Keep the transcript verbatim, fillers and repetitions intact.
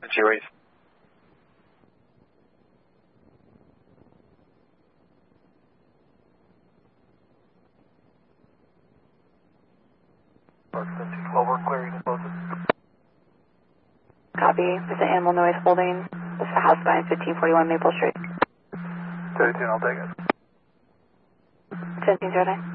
G-Ways. twelve, we're clearing and closing. Copy. There's an animal noise holding. This is house behind fifteen forty-one Maple Street. thirteen, I'll take it. seventeen zero nine.